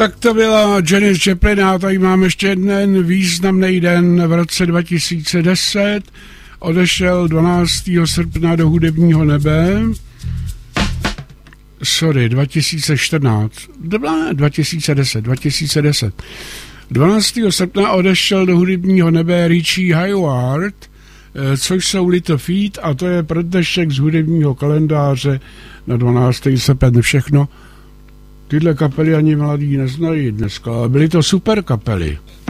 Tak to byla Janis Joplin a tady mám ještě jeden významný den v roce 2010. Odešel 12. srpna do hudebního nebe. 2014. 2010. 12. srpna odešel do hudebního nebe Richie Hayward, což jsou Little Feat, a to je pro dnešek z hudebního kalendáře na 12. srpen všechno. Tyhle kapely ani mladí neznají dneska, ale byly to super kapely.